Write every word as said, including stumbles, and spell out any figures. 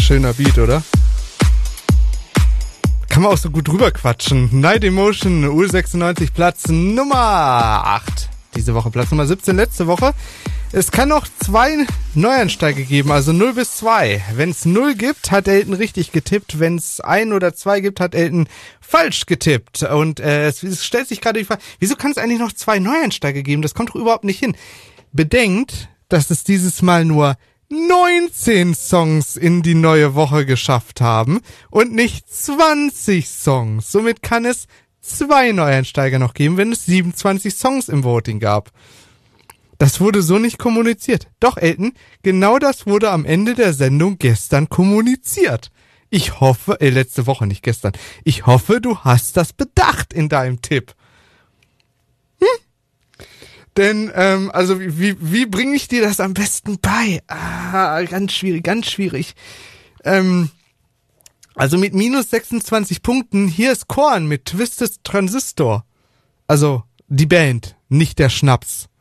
Schöner Beat, oder? Kann man auch so gut drüber quatschen. Night Emotion, U sechsundneunzig, Platz Nummer acht. Diese Woche Platz Nummer siebzehn, letzte Woche. Es kann noch zwei Neueinsteiger geben, also null bis zwei. Wenn es null gibt, hat Elton richtig getippt. Wenn es ein oder zwei gibt, hat Elton falsch getippt. Und äh, es, es stellt sich gerade die Frage, wieso kann es eigentlich noch zwei Neueinsteiger geben? Das kommt doch überhaupt nicht hin. Bedenkt, dass es dieses Mal nur neunzehn Songs in die neue Woche geschafft haben und nicht zwanzig Songs. Somit kann es zwei Neueinsteiger noch geben, wenn es siebenundzwanzig Songs im Voting gab. Das wurde so nicht kommuniziert. Doch, Elton, genau das wurde am Ende der Sendung gestern kommuniziert. Ich hoffe, äh, letzte Woche, nicht gestern. Ich hoffe, du hast das bedacht in deinem Tipp. Hm? Denn, ähm, also, wie, wie bringe ich dir das am besten bei? Ah, ganz schwierig, ganz schwierig. Ähm, also mit minus sechsundzwanzig Punkten, hier ist Korn mit Twisted Transistor. Also, die Band, nicht der Schnaps.